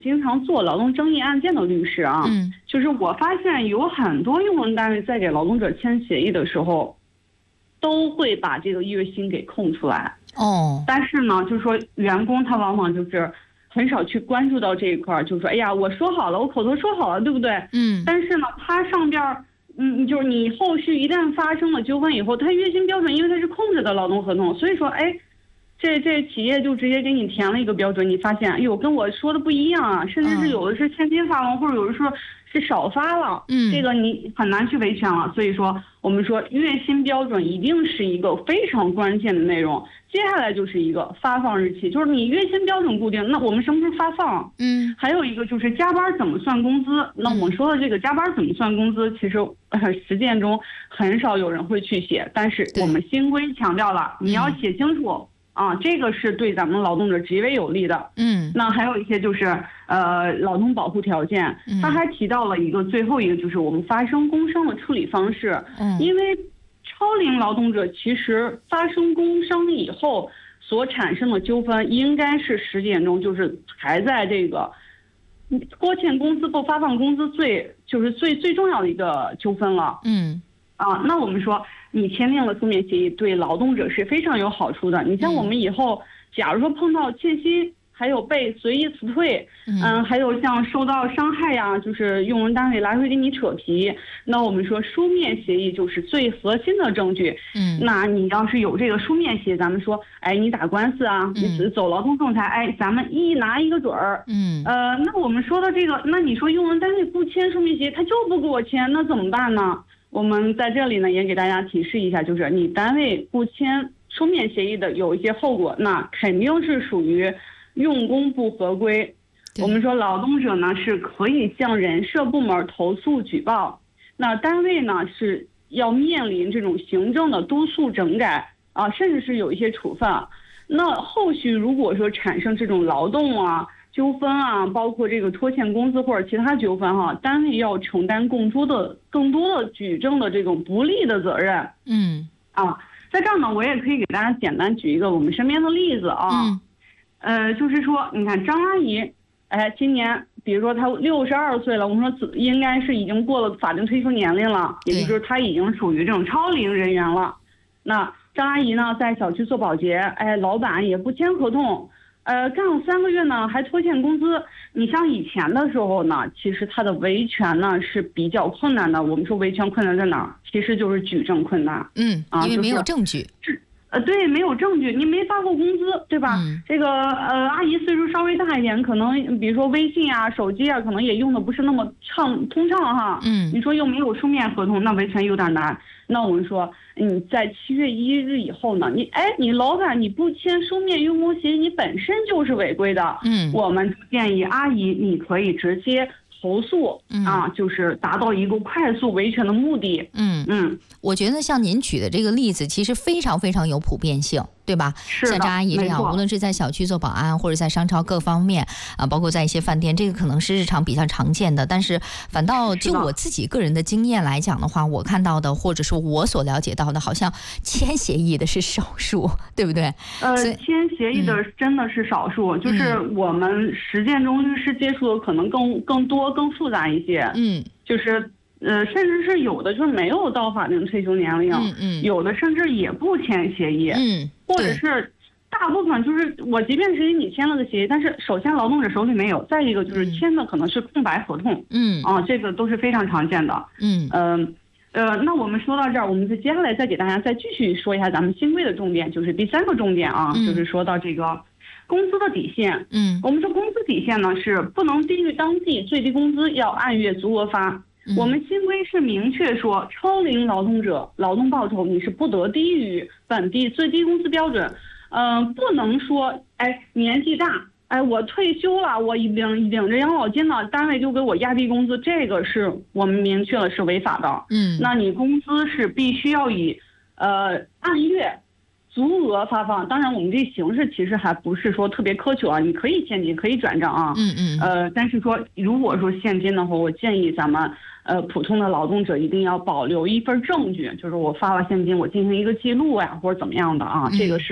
经常做劳动争议案件的律师啊，就是我发现有很多用人单位在给劳动者签协议的时候，都会把这个月薪给空出来。但是呢，就是说员工他往往就是很少去关注到这一块，就是说，哎呀，我说好了，我口头说好了，对不对？但是呢，它上边就是你后续一旦发生了纠纷以后，它月薪标准因为它是控制的劳动合同，所以说，哎。这企业就直接给你填了一个标准，你发现，哎呦，跟我说的不一样啊，甚至是有的是现金发放，或者有的说是少发了，这个你很难去维权了。所以说，我们说月薪标准一定是一个非常关键的内容。接下来就是一个发放日期，就是你月薪标准固定，那我们什么时候发放？还有一个就是加班怎么算工资？那我们说的这个加班怎么算工资，其实实践中很少有人会去写，但是我们新规强调了，你要写清楚。这个是对咱们劳动者极为有利的。那还有一些就是劳动保护条件，他还提到了最后一个就是我们发生工伤的处理方式。因为超龄劳动者其实发生工伤以后所产生的纠纷，应该是实践中就是还在这个拖欠工资不发放工资最重要的一个纠纷了。那我们说。你签订了书面协议，对劳动者是非常有好处的。你像我们以后，假如说碰到欠薪，还有被随意辞退，还有像受到伤害呀，就是用人单位来回给你扯皮，那我们说书面协议就是最核心的证据。那你要是有这个书面协议，咱们说，哎，你打官司啊，你走劳动仲裁，哎，咱们一拿一个准儿。那我们说的这个，那你说用人单位不签书面协议，他就不给我签，那怎么办呢？我们在这里呢也给大家提示一下，就是你单位不签书面协议的有一些后果，那肯定是属于用工不合规。我们说劳动者呢是可以向人社部门投诉举报，那单位呢是要面临这种行政的督促整改甚至是有一些处分。那后续如果说产生这种劳动纠纷包括这个拖欠工资或者其他纠纷单位要承担更多的举证的这种不利的责任。在这儿呢，我也可以给大家简单举一个我们身边的例子就是说，你看张阿姨，今年比如说她62岁了，我们说应该是已经过了法定退休年龄了，也就是她已经属于这种超龄人员了。那张阿姨呢，在小区做保洁，老板也不签合同。干了3个月呢，还拖欠工资。你像以前的时候呢，其实他的维权呢是比较困难的。我们说维权困难在哪儿？其实就是举证困难。 因为没有证据。 对，没有证据，你没发过工资，对吧？这个阿姨岁数稍微大一点，可能比如说微信手机可能也用的不是那么通畅哈。你说又没有书面合同，那维权有点难。那我们说，你在7月1日以后呢，你老板你不签书面用工协议，你本身就是违规的。我们建议阿姨你可以直接投诉就是达到一个快速维权的目的。 我觉得像您举的这个例子，其实非常非常有普遍性。对吧？像张阿姨这样，无论是在小区做保安，或者在商超各方面包括在一些饭店，这个可能是日常比较常见的。但是反倒就我自己个人的经验来讲的话，我看到的或者说我所了解到的，好像签协议的是少数，对不对？ 签协议的真的是少数，就是我们实践中律师接触的可能更多、更复杂一些。就是甚至是有的就是没有到法定退休年龄，有的甚至也不签协议，或者是大部分就是我即便是给你签了个协议，但是首先劳动者手里没有，再一个就是签的可能是空白合同，这个都是非常常见的。那我们说到这儿，我们接下来再给大家再继续说一下咱们新规的重点，就是第3个重点就是说到这个工资的底线。我们说工资底线呢是不能低于当地最低工资，要按月足额发。我们新规是明确说，超龄劳动者劳动报酬你是不得低于本地最低工资标准。不能说年纪大，我退休了，我领着养老金了，单位就给我压低工资，这个是我们明确了是违法的。那你工资是必须要以按月足额发放。当然我们这形式其实还不是说特别苛求你可以现金可以转账但是说如果说现金的话，我建议咱们普通的劳动者一定要保留一份证据，就是我发了现金，我进行一个记录或者怎么样的这个是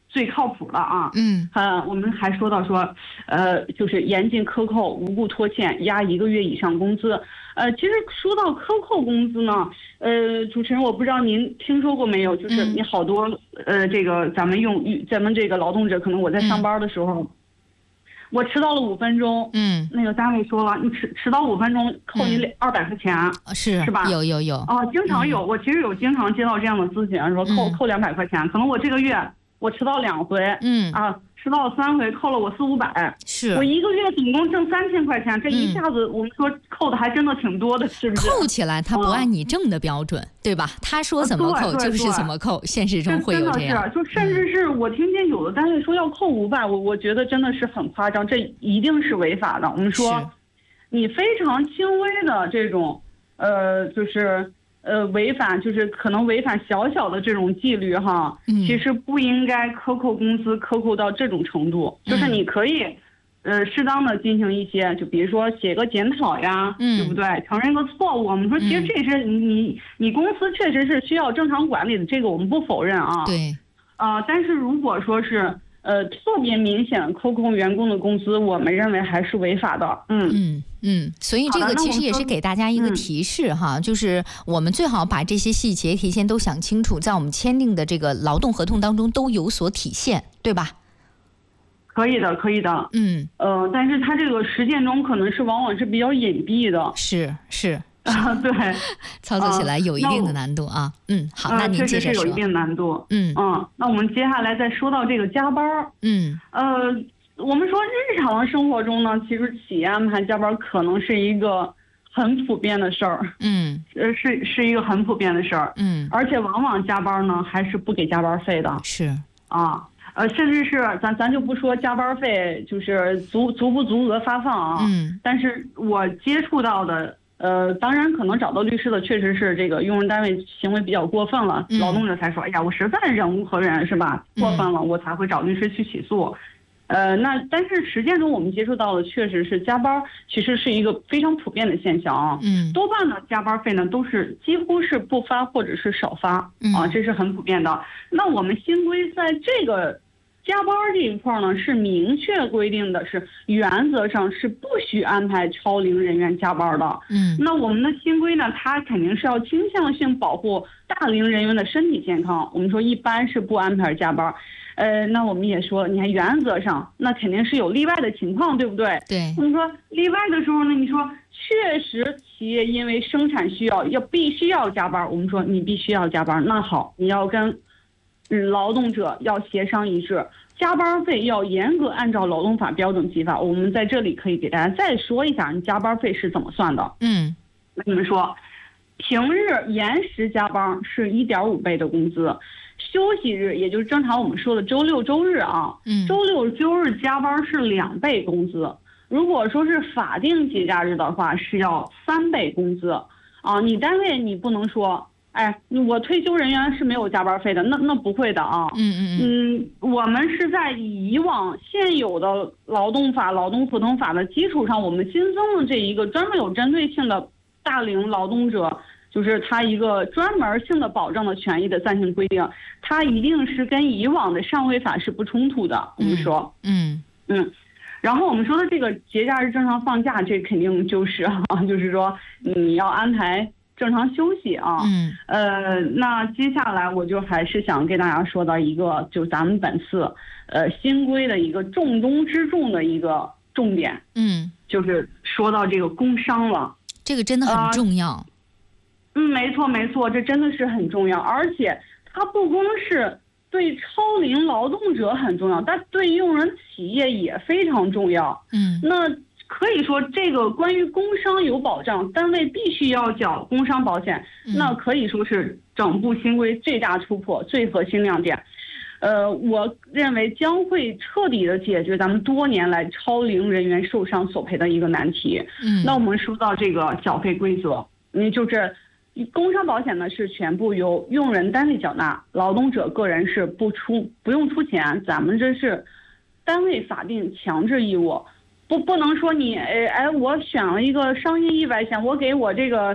最靠谱的啊。我们还说到说，就是严禁克扣、无故拖欠、压1个月以上工资。其实说到克扣工资呢，主持人我不知道您听说过没有，就是你好多这个咱们这个劳动者，可能我在上班的时候。我迟到了5分钟，那个单位说了，你迟到5分钟扣你200块钱，是吧？ 有经常有，我其实经常接到这样的咨询，说扣200块钱，可能我这个月我迟到2回，迟到了3回，扣了我400-500， 是我1个月总共挣3000块钱，这一下子我们说扣的还真的挺多的，是不是？ 扣起来他不按你挣的标准，对吧？他说怎么扣就是怎么扣，现实中会有这样。 就甚至是我听见有的单位说要扣500，我觉得真的是很夸张，这一定是违法的。我们说，你非常轻微的这种，就是违反，就是可能违反小小的这种纪律哈，其实不应该克扣工资，克扣到这种程度。就是你可以，适当的进行一些，就比如说写个检讨呀，对不对？承认个错误。我们说，其实这是你公司确实是需要正常管理的，这个我们不否认啊。 对。 但是如果说是特别明显的扣员工的工资，我们认为还是违法的。 所以这个其实也是给大家一个提示哈，就是我们最好把这些细节提前都想清楚，在我们签订的这个劳动合同当中都有所体现，对吧？ 可以的。但是它这个实践中可能是往往是比较隐蔽的。 是。 对， 操作起来有一定的难度啊。好，那您接着说。 确实是有一定难度。那我们接下来再说到这个加班。我们说日常生活中呢，其实企业安排加班可能是一个很普遍的事儿。是一个很普遍的事儿。而且往往加班呢还是不给加班费的。 是甚至是咱就不说加班费就是足不足额发放啊。但是我接触到的。当然，可能找到律师的确实是这个用人单位行为比较过分了，劳动者才说，哎呀，我实在忍无可忍，是吧？过分了，我才会找律师去起诉。但是实践中我们接触到的确实是加班，其实是一个非常普遍的现象啊。多半的加班费呢都是几乎是不发或者是少发这是很普遍的。那我们新规在这个。加班这一块呢，是明确规定的是原则上是不许安排超龄人员加班的。那我们的新规呢，它肯定是要倾向性保护大龄人员的身体健康。我们说一般是不安排加班。那我们也说，你看原则上那肯定是有例外的情况，对不对？ 对。 我们说例外的时候呢，你说确实企业因为生产需要必须要加班，我们说你必须要加班，那好，你要跟。劳动者要协商一致，加班费要严格按照劳动法标准计发。我们在这里可以给大家再说一下，你加班费是怎么算的。我们说，平日延时加班是1.5倍的工资，休息日也就是正常我们说的周六周日啊，周六周日加班是2倍工资。如果说是法定节假日的话，是要3倍工资啊。你单位你不能说。我退休人员是没有加班费的，那不会的啊。我们是在以往现有的劳动法、劳动合同法的基础上，我们新增了这一个专门有针对性的大龄劳动者，就是他一个专门性的保障的权益的暂行规定，它一定是跟以往的上位法是不冲突的。我们说，然后我们说的这个节假日正常放假，这肯定就是就是说你要安排。正常休息啊。那接下来我就还是想给大家说到一个，就咱们本次新规的一个重中之重的一个重点。就是说到这个工伤了， 这个真的很重要。 没错，这真的是很重要，而且它不光是对超龄劳动者很重要，但对用人企业也非常重要。那。可以说，这个关于工伤有保障，单位必须要缴工伤保险，那可以说是整部新规最大突破、最核心亮点。我认为将会彻底的解决咱们多年来超龄人员受伤索赔的一个难题。那我们说到这个缴费规则，就是工伤保险呢是全部由用人单位缴纳，劳动者个人是不用出钱，咱们这是单位法定强制义务。不能说你我选了一个商业意外险，我给我这个大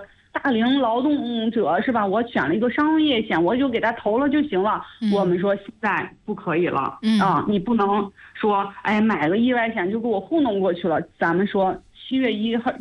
大龄劳动者是吧？我选了一个商业险，我就给他投了就行了。我们说现在不可以了，你不能说买个意外险就给我糊弄过去了。咱们说7月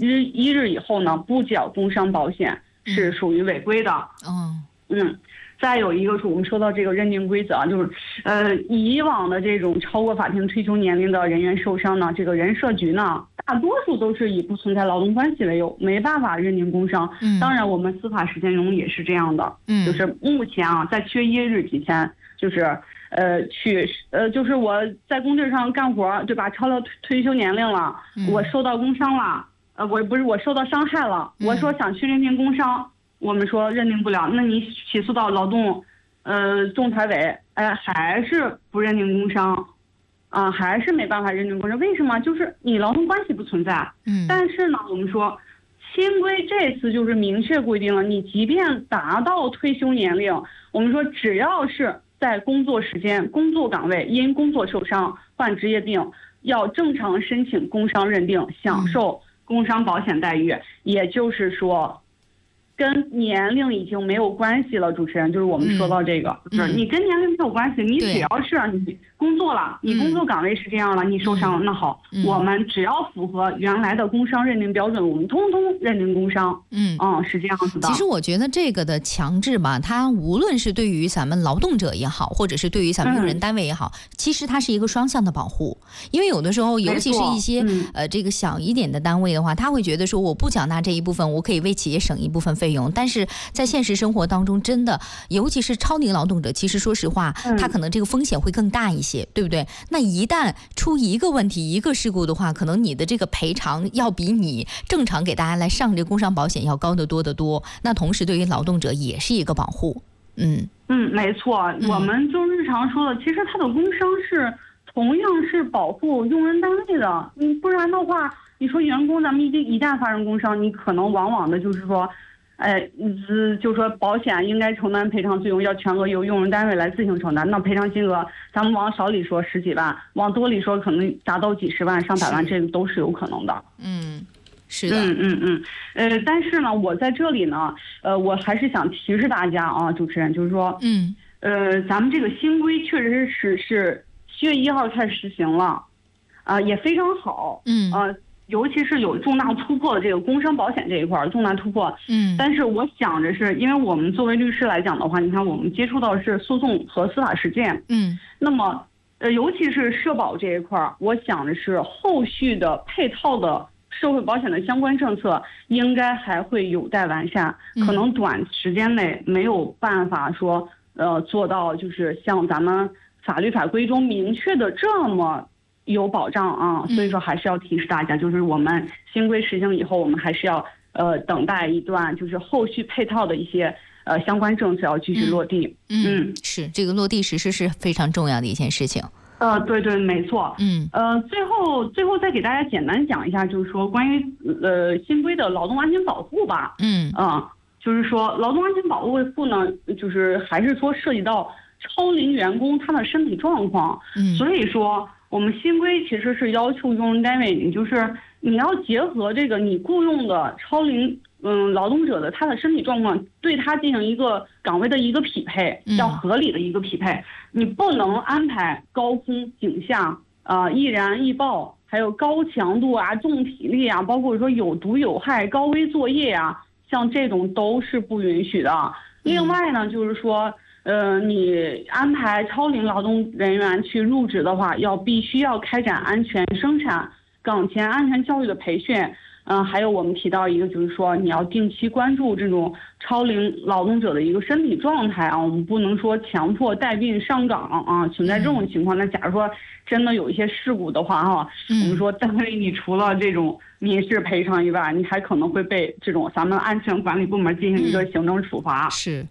1日以后呢，不缴工伤保险是属于违规的。再有一个是我们说到这个认定规则啊，就是以往的这种超过法定退休年龄的人员受伤呢，这个人社局呢，大多数都是以不存在劳动关系为由，没办法认定工伤。当然我们司法实践中也是这样的。就是目前啊，在7月1日之前，就是就是我在工地上干活，对吧？超了退休年龄了，我受到工伤了，我受到伤害了，我说想去认定工伤。我们说认定不了，那你起诉到劳动，仲裁委，还是不认定工伤，还是没办法认定工伤。为什么？就是你劳动关系不存在。但是呢，我们说新规这次就是明确规定了，你即便达到退休年龄，我们说只要是在工作时间、工作岗位因工作受伤、患职业病，要正常申请工伤认定，享受工伤保险待遇。也就是说，跟年龄已经没有关系了，主持人，就是我们说到这个，就是你跟年龄没有关系，你只要是你工作了，你工作岗位是这样了，你受伤了，那好，我们只要符合原来的工伤认定标准，我们通通认定工伤。是这样子的。 其实我觉得这个的强制吧，它无论是对于咱们劳动者也好，或者是对于咱们用人单位也好，其实它是一个双向的保护。因为有的时候，尤其是一些这个小一点的单位的话，他会觉得说我不缴纳这一部分，我可以为企业省一部分费用。但是在现实生活当中，真的，尤其是超龄劳动者，其实说实话，他可能这个风险会更大一些，对不对？那一旦出一个问题、一个事故的话，可能你的这个赔偿要比你正常给大家来上这个工伤保险要高得多得多。那同时对于劳动者也是一个保护。 没错，我们就日常说的，其实它的工伤是同样是保护用人单位的。不然的话，你说员工咱们一旦发生工伤，你可能往往的就是说，就说保险应该承担赔偿费用，要全额由用人单位来自行承担。那赔偿金额，咱们往少里说10几万，往多里说可能达到几十万、上百万，这个都是有可能的。 是的。 但是呢，我在这里呢，我还是想提示大家啊，主持人，就是说，咱们这个新规确实是7月1号开始实行了，也非常好。尤其是有重大突破的这个工伤保险这一块重大突破。但是我想着是因为我们作为律师来讲的话，你看我们接触到的是诉讼和司法实践。那么尤其是社保这一块，我想的是后续的配套的社会保险的相关政策应该还会有待完善，可能短时间内没有办法说做到就是像咱们法律法规中明确的这么有保障啊。所以说还是要提示大家，就是我们新规实行以后，我们还是要等待一段就是后续配套的一些相关政策要继续落地。 是这个落地实施是非常重要的一件事情。 对，没错。最后再给大家简单讲一下，就是说关于新规的劳动安全保护吧。就是说劳动安全保护呢，就是还是说涉及到超龄员工他的身体状况。所以说我们新规其实是要求用人单位，你要结合这个你雇佣的超龄劳动者的他的身体状况，对他进行一个岗位的一个匹配，要合理的一个匹配。你不能安排高空井下易燃易爆，还有高强度重体力包括说有毒有害高危作业像这种都是不允许的。另外呢，就是说你安排超龄劳动人员去入职的话，必须要开展安全生产、岗前安全教育的培训。还有我们提到一个，就是说你要定期关注这种超龄劳动者的一个身体状态我们不能说强迫带病上岗存在这种情况，那假如说真的有一些事故的话我们说单位你除了这种民事赔偿以外，你还可能会被这种咱们安全管理部门进行一个行政处罚。 是。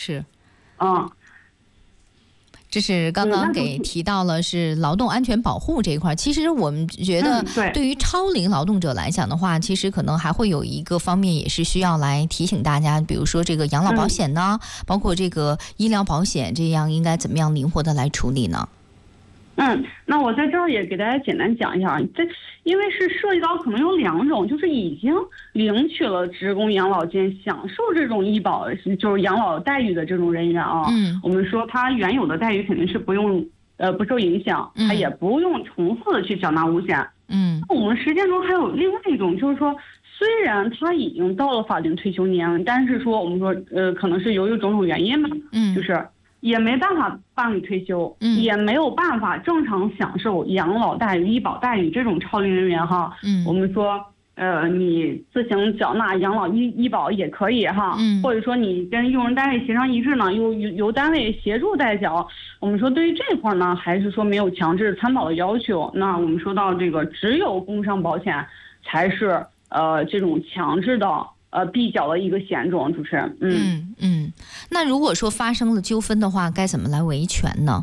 这是刚刚给提到了是劳动安全保护这一块。其实我们觉得对于超龄劳动者来讲的话，其实可能还会有一个方面也是需要来提醒大家，比如说这个养老保险呢，包括这个医疗保险，这样应该怎么样灵活的来处理呢？ 那我在这儿也给大家简单讲一下，因为是涉及到可能有2种，就是已经领取了职工养老金，享受这种医保就是养老待遇的这种人员啊。我们说他原有的待遇肯定是不受影响，他也不用重复的去缴纳五险。那我们实践中还有另外一种，就是说虽然他已经到了法定退休年龄，但是说我们说可能是由于种种原因嘛，就是也没办法办理退休，也没有办法正常享受养老待遇、医保待遇这种超龄人员哈，我们说你自行缴纳养老医保也可以哈，或者说你跟用人单位协商一致呢，由单位协助代缴。我们说对于这块呢，还是说没有强制参保的要求。那我们说到这个，只有工伤保险才是这种强制的必缴的一个险种，主持人。 那如果说发生了纠纷的话，该怎么来维权呢？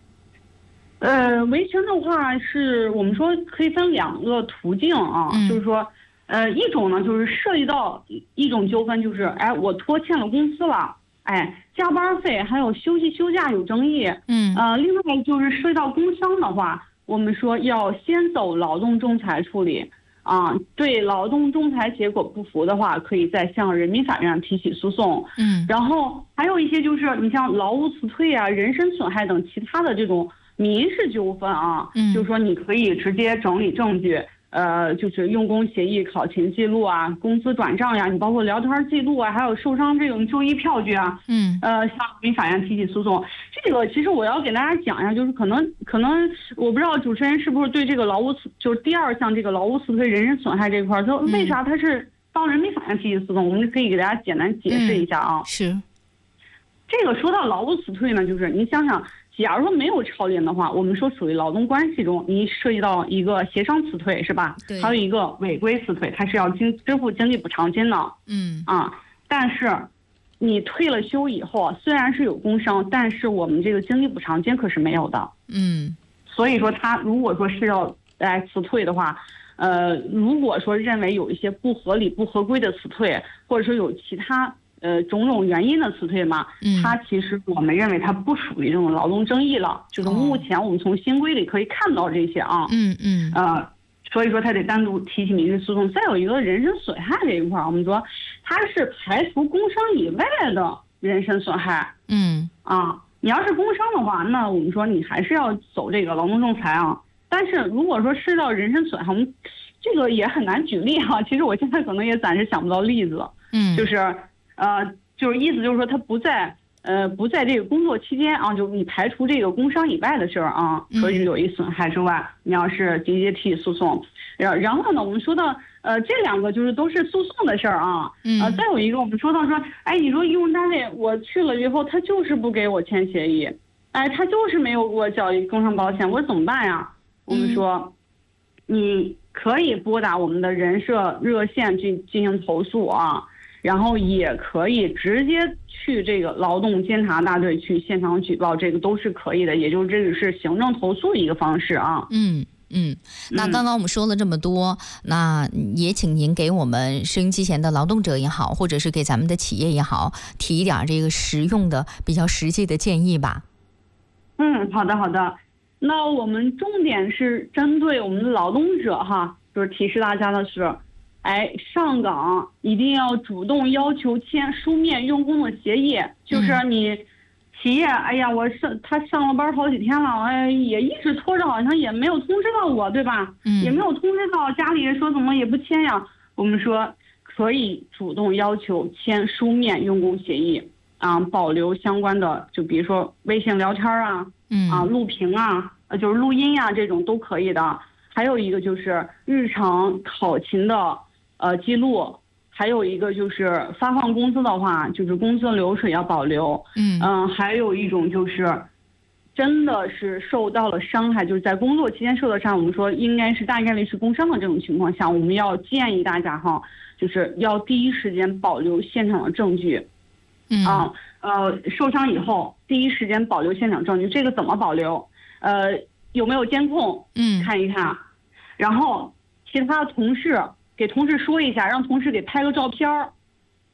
维权的话是我们说可以分2个途径啊，就是说，一种呢就是涉及到一种纠纷，就是我拖欠了公司了，加班费还有休息休假有争议，另外就是涉及到工伤的话，我们说要先走劳动仲裁处理。对劳动仲裁结果不服的话，可以再向人民法院提起诉讼。然后还有一些就是你像劳务辞退啊、人身损害等其他的这种民事纠纷啊，就是说你可以直接整理证据，就是用工协议、考勤记录啊、工资转账呀，你包括聊天记录啊，还有受伤这种就医票据啊，向人民法院提起诉讼。这个其实我要给大家讲一下，就是可能我不知道主持人是不是对这个就是第2项这个劳务辞退、人身损害这块，它为啥它是到人民法院提起诉讼？我们可以给大家简单解释一下啊。 是， 这个说到劳务辞退呢，就是你想想，假如说没有超龄的话，我们说属于劳动关系中，你涉及到一个协商辞退是吧？ 对。 还有一个违规辞退，它是要支付经济补偿金的。但是你退了休以后，虽然是有工伤，但是我们这个经济补偿金可是没有的。所以说他如果说是要来辞退的话，如果说认为有一些不合理、不合规的辞退，或者说有其他种种原因的辞退嘛，它其实我们认为它不属于这种劳动争议了。就是目前我们从新规里可以看到这些啊。所以说他得单独提起民事诉讼。再有一个人身损害这一块，我们说它是排除工伤以外的人身损害。你要是工伤的话，那我们说你还是要走这个劳动仲裁啊。但是如果说涉及到人身损害，我们这个也很难举例哈。其实我现在可能也暂时想不到例子。就是意思就是说他不在这个工作期间啊，就你排除这个工伤以外的事儿啊，可以有一损害之外，你要是直接提起诉讼。然后呢，我们说到这2个就是都是诉讼的事儿啊。再有一个我们说到说，你说用人单位我去了以后，他就是不给我签协议，他就是没有给我缴工伤保险，我怎么办呀？我们说，你可以拨打我们的人社热线去进行投诉啊。然后也可以直接去这个劳动监察大队去现场举报，这个都是可以的，也就是这个是行政投诉一个方式啊。 那刚刚我们说了这么多，那也请您给我们收音机前的劳动者也好，或者是给咱们的企业也好，提一点这个实用的、比较实际的建议吧。 好的。那我们重点是针对我们的劳动者哈，就是提示大家的是。上岗一定要主动要求签书面用工的协议，就是你企业，他上了班好几天了，也一直拖着，好像也没有通知到我，对吧？也没有通知到家里说怎么也不签呀。我们说可以主动要求签书面用工协议啊，保留相关的，就比如说微信聊天啊，录屏啊，就是录音呀，这种都可以的。还有一个就是日常考勤的。记录，还有一个就是发放工资的话，就是工资流水要保留。还有一种就是真的是受到了伤害，就是在工作期间受到伤，我们说应该是大概率是工伤的这种情况下，我们要建议大家哈，就是要第一时间保留现场的证据。受伤以后第一时间保留现场证据，这个怎么保留？有没有监控？看一看，然后其他的同事。给同事说一下，让同事给拍个照片儿，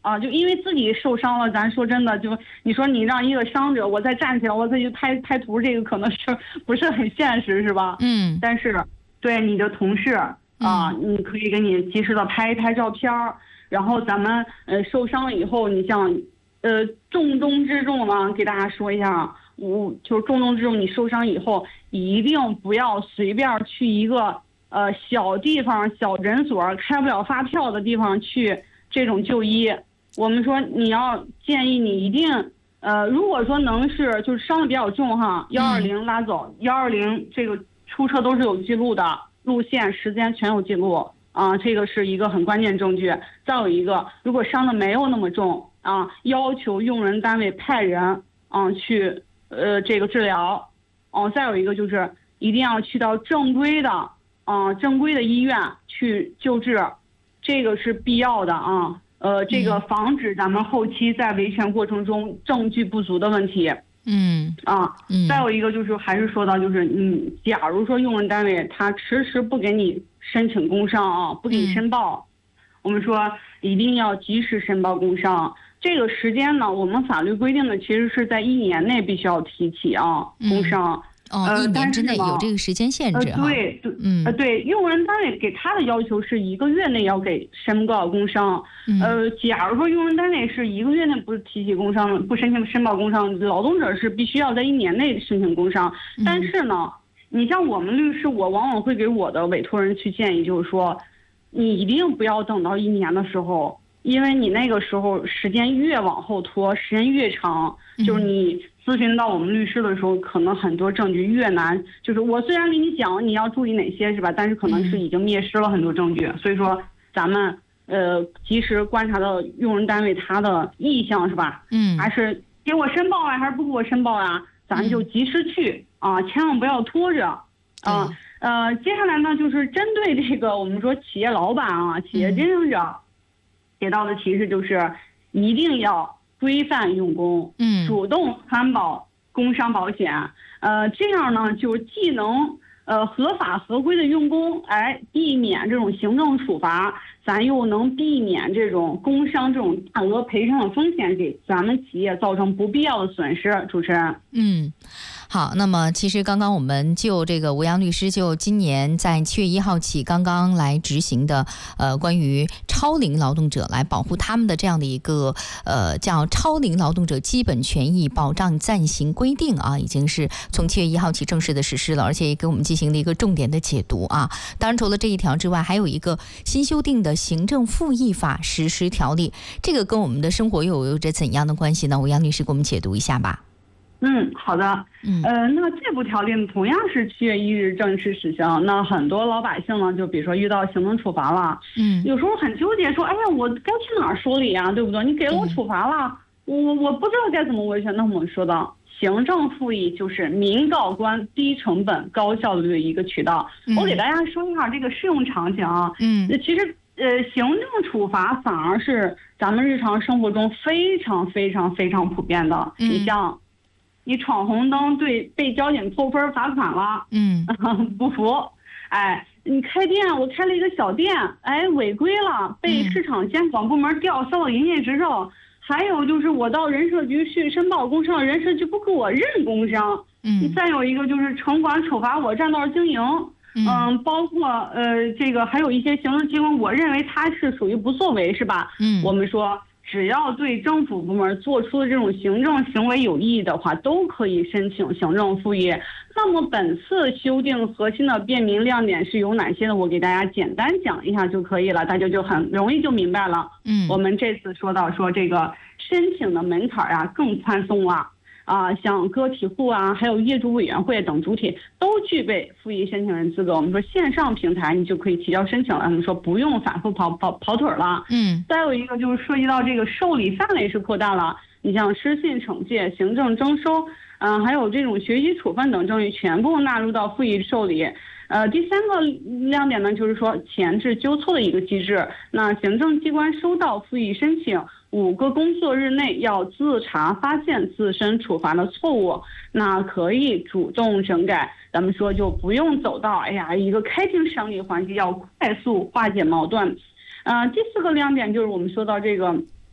啊，就因为自己受伤了，咱说真的，就你说你让一个伤者我再站起来，我再去拍图，这个可能是不是很现实，是吧？但是对你的同事啊，你可以给你及时的拍一拍照片，然后咱们受伤了以后，你像重中之重呢，给大家说一下，就是重中之重，你受伤以后一定不要随便去一个小地方、小诊所开不了发票的地方去这种就医。我们说你要建议你一定如果说能是就是伤的比较重哈，120拉走，120这个出车都是有记录的，路线、时间全有记录啊，这个是一个很关键证据。再有一个，如果伤的没有那么重啊，要求用人单位派人去这个治疗。再有一个就是一定要去到正规的医院去救治，这个是必要的啊。这个防止咱们后期在维权过程中证据不足的问题。再有一个就是还是说到就是假如说用人单位他迟迟不给你申请工伤不给你申报，我们说一定要及时申报工伤。这个时间呢，我们法律规定的其实是在1年内必须要提起工伤。 1年之内有这个时间限制对，用人单位给他的要求是1个月内要给申报工伤。假如说用人单位是1个月内不提起工伤，不申请申报工伤，劳动者是必须要在1年内申请工伤。但是呢，你像我们律师，我往往会给我的委托人去建议，就是说，你一定不要等到1年的时候，因为你那个时候时间越往后拖，时间越长，就是你咨询到我们律师的时候，可能很多证据越难。就是我虽然给你讲你要注意哪些是吧，但是可能是已经灭失了很多证据。所以说咱们及时观察到用人单位他的意向是吧？还是给我申报啊，还是不给我申报啊？咱就及时去千万不要拖着接下来呢，就是针对这个我们说企业老板企业经营者给到的提示就是一定要规范用工，主动参保工伤保险，这样呢就既能合法合规的用工，避免这种行政处罚，咱又能避免这种工伤这种大额赔偿的风险给咱们企业造成不必要的损失。主持人， 好，那么其实刚刚我们就这个吴阳律师就今年在7月1号起刚刚来执行的关于超龄劳动者来保护他们的这样的一个叫超龄劳动者基本权益保障暂行规定已经是从7月1号起正式的实施了，而且也给我们进行了一个重点的解读当然除了这一条之外，还有一个新修订的行政复议法实施条例，这个跟我们的生活又有着怎样的关系呢？吴阳律师给我们解读一下吧。 好的。那这部条例呢，同样是7月1日正式实行。那很多老百姓呢，就比如说遇到行政处罚了，有时候很纠结，说，哎呀，我该去哪儿说理呀，对不对？你给了我处罚了，我不知道该怎么维权。那我们说到行政复议就是民告官低成本高效率的一个渠道。我给大家说一下这个适用场景其实行政处罚反而是咱们日常生活中非常非常非常普遍的。你像你闯红灯被交警扣分罚款了，不服，你开店，我开了一个小店，违规了，被市场监管部门吊销了营业执照。还有就是我到人社局去申报工伤，人社局不给我认工伤。再有一个就是城管处罚我占道经营。包括这个还有一些行政机关，我认为它是属于不作为，是吧？我们说只要对政府部门做出的这种行政行为有异议的话，都可以申请行政复议。那么本次修订核心的便民亮点是有哪些呢？我给大家简单讲一下就可以了，大家就很容易就明白了。我们这次说到说这个申请的门槛更宽松了。像个体户还有业主委员会等主体都具备复议申请人资格。我们说线上平台你就可以提交申请了，我们说不用反复跑腿了。再有一个就是涉及到这个受理范围是扩大了，你像失信惩戒、行政征收，还有这种学习处分等证据全部纳入到复议受理。第三个亮点呢，就是说前置纠错的一个机制。那行政机关收到复议申请5个工作日内要自查发现自身处罚的错误，那可以主动整改。咱们说就不用走到一个开庭审理环节，要快速化解矛盾。第4个亮点就是我们说到这个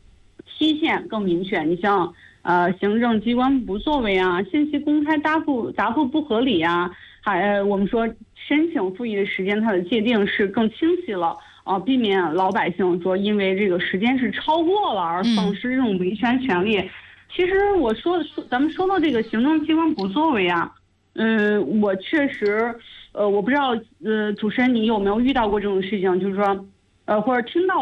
期限更明确。你像行政机关不作为啊，信息公开答复不合理啊，我们说申请复议的时间它的界定是更清晰了避免老百姓说因为这个时间是超过了而丧失这种维权权利。其实咱们说到这个行政机关不作为啊，我确实我不知道主持人你有没有遇到过这种事情，就是说或者听到